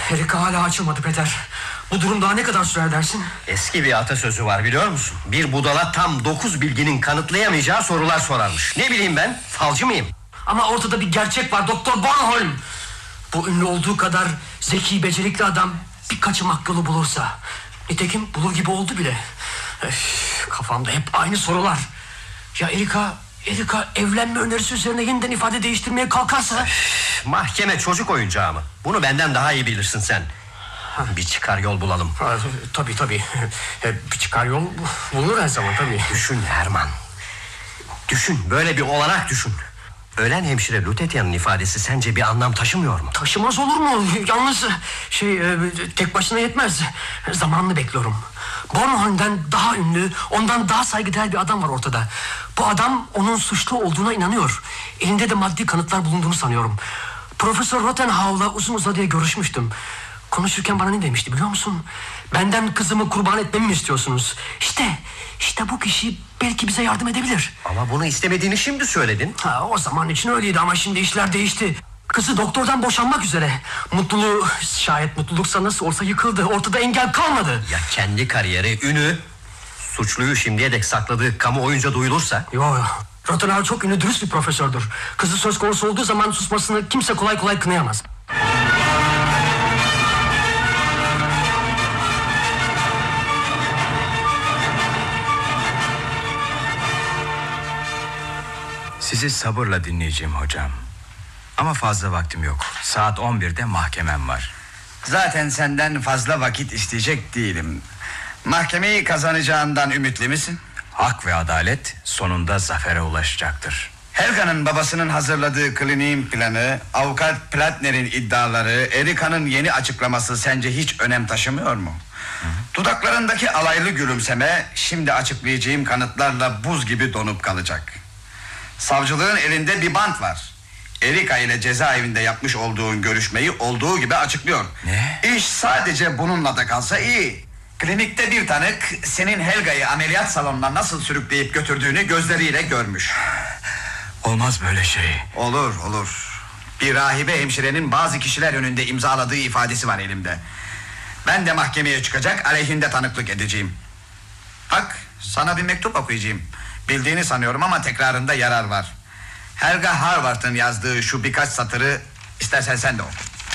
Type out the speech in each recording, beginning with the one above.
Erika hala açılmadı Peter. Bu durum daha ne kadar sürer dersin? Eski bir atasözü var, biliyor musun? Bir budala tam 9 bilginin kanıtlayamayacağı sorular sorarmış. Ne bileyim ben, falcı mıyım? Ama ortada bir gerçek var Doktor Bornholm. Bu ünlü olduğu kadar zeki, becerikli adam bir kaçamak yolu bulursa... Nitekim bulur gibi oldu bile. Kafamda hep aynı sorular. Ya Erika evlenme önerisi üzerine yeniden ifade değiştirmeye kalkarsa... Mahkeme çocuk oyuncağı mı? Bunu benden daha iyi bilirsin sen. Bir çıkar yol bulalım. Tabii. Bir çıkar yol bulunur her zaman tabii. Düşün Herman. Düşün, böyle bir olanak düşün. Ölen hemşire Lutetia'nın ifadesi sence bir anlam taşımıyor mu? Taşımaz olur mu? Yalnız tek başına yetmez. Zamanını bekliyorum. Bornholm'den daha ünlü, ondan daha saygıdeğer bir adam var ortada. Bu adam onun suçlu olduğuna inanıyor. Elinde de maddi kanıtlar bulunduğunu sanıyorum. Profesör Rothenhau'la uzun uzadıya görüşmüştüm. Konuşurken bana ne demişti biliyor musun? Benden kızımı kurban etmemi mi istiyorsunuz? İşte bu kişi belki bize yardım edebilir. Ama bunu istemediğini şimdi söyledin. O zaman için öyleydi ama şimdi işler değişti. Kızı doktordan boşanmak üzere. Şayet mutluluksa nasıl olsa yıkıldı. Ortada engel kalmadı. Ya kendi kariyeri, ünü, suçluyu şimdiye dek sakladığı kamuoyunca duyulursa? Yok. Rothenhauer çok ünlü, dürüst bir profesördür. Kızı söz konusu olduğu zaman susmasını kimse kolay kolay kınayamaz. Sizi sabırla dinleyeceğim hocam. Ama fazla vaktim yok. Saat 11'de mahkemem var. Zaten senden fazla vakit isteyecek değilim. Mahkemeyi kazanacağından ümitli misin? Hak ve adalet sonunda zafere ulaşacaktır. Helga'nın babasının hazırladığı kliniğin planı, avukat Platner'in iddiaları, Erika'nın yeni açıklaması sence hiç önem taşımıyor mu? Dudaklarındaki alaylı gülümseme şimdi açıklayacağım kanıtlarla buz gibi donup kalacak. Savcılığın elinde bir bant var. Erika ile cezaevinde yapmış olduğun görüşmeyi olduğu gibi açıklıyor. Ne? İş sadece bununla da kalsa iyi. Klinikte bir tanık senin Helga'yı ameliyat salonuna nasıl sürükleyip götürdüğünü gözleriyle görmüş. Olmaz böyle şey. Olur. Bir rahibe hemşirenin bazı kişiler önünde imzaladığı ifadesi var elimde. Ben de mahkemeye çıkacak, aleyhinde tanıklık edeceğim. Bak, sana bir mektup okuyacağım. Bildiğini sanıyorum ama tekrarında yarar var. Helga Harvard'ın yazdığı şu birkaç satırı istersen sen de oku.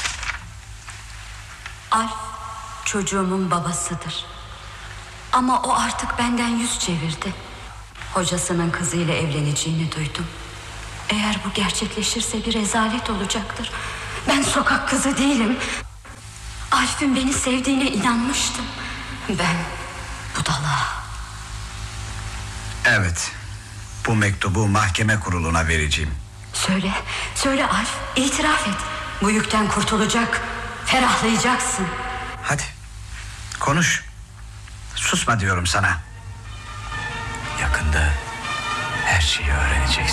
Alf çocuğumun babasıdır. Ama o artık benden yüz çevirdi. Hocasının kızıyla evleneceğini duydum. Eğer bu gerçekleşirse bir rezalet olacaktır. Ben sokak kızı değilim. Alf'in beni sevdiğine inanmıştım. Ben budala. Evet, bu mektubu mahkeme kuruluna vereceğim. Söyle Alf, itiraf et. Bu yükten kurtulacak, ferahlayacaksın. Hadi, konuş. Susma diyorum sana. Yakında her şeyi öğreneceksin.